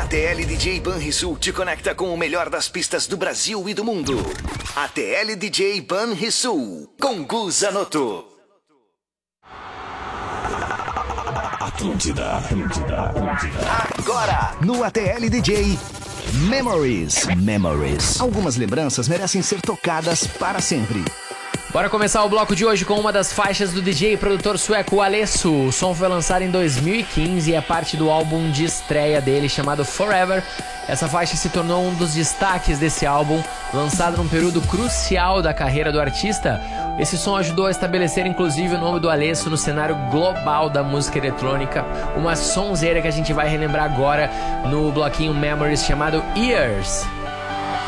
ATL DJ Banrisul te conecta com o melhor das pistas do Brasil e do mundo. ATL DJ Banrisul, com Gu Zanotto. Atlântida. Agora, no ATL DJ Memories. Algumas lembranças merecem ser tocadas para sempre. Bora começar o bloco de hoje com uma das faixas do DJ e produtor sueco Alesso. O som foi lançado em 2015 e é parte do álbum de estreia dele chamado Forever. Essa faixa se tornou um dos destaques desse álbum, lançado num período crucial da carreira do artista. Esse som ajudou a estabelecer inclusive o nome do Alesso no cenário global da música eletrônica. Uma sonzeira que a gente vai relembrar agora no bloquinho Memories chamado Years.